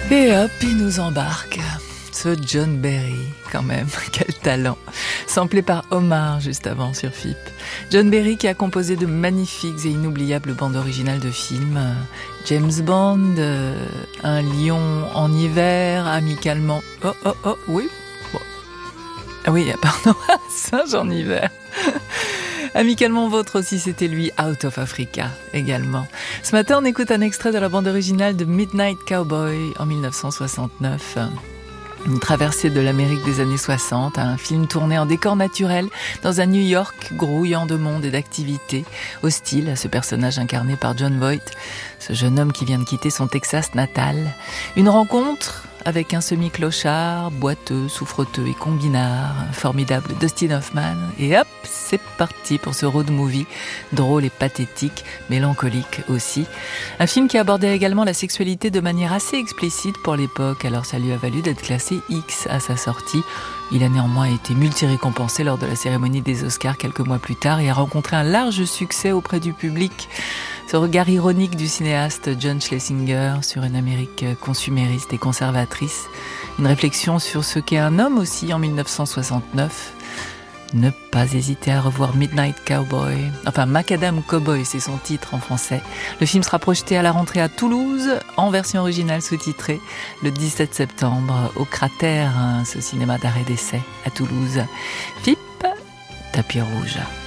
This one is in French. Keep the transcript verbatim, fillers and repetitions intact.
Et hop, il nous embarque. Ce John Berry, quand même, quel talent. Samplé par Omar juste avant sur F I P. John Berry qui a composé de magnifiques et inoubliables bandes originales de films. James Bond, euh, Un lion en hiver, Amicalement... Oh, oh, oh, oui. Bon. Ah oui, pardon, Singe en hiver. Amicalement vôtre aussi, c'était lui, Out of Africa également. Ce matin, on écoute un extrait de la bande originale de Midnight Cowboy en dix-neuf cent soixante-neuf. Une traversée de l'Amérique des années soixante, un film tourné en décor naturel dans un New York grouillant de monde et d'activités, hostile à ce personnage incarné par Jon Voight, ce jeune homme qui vient de quitter son Texas natal. Une rencontre avec un semi-clochard, boiteux, souffreteux et combinard, un formidable Dustin Hoffman. Et hop, c'est parti pour ce road movie, drôle et pathétique, mélancolique aussi. Un film qui abordait également la sexualité de manière assez explicite pour l'époque, alors ça lui a valu d'être classé X à sa sortie. Il a néanmoins été multi-récompensé lors de la cérémonie des Oscars quelques mois plus tard et a rencontré un large succès auprès du public. Ce regard ironique du cinéaste John Schlesinger sur une Amérique consumériste et conservatrice. Une réflexion sur ce qu'est un homme aussi en dix-neuf cent soixante-neuf. Ne pas hésiter à revoir Midnight Cowboy. Enfin, Macadam Cowboy, c'est son titre en français. Le film sera projeté à la rentrée à Toulouse, en version originale sous-titrée, le dix-sept septembre, au Cratère, ce cinéma d'arrêt d'essai à Toulouse. F I P, tapis rouge.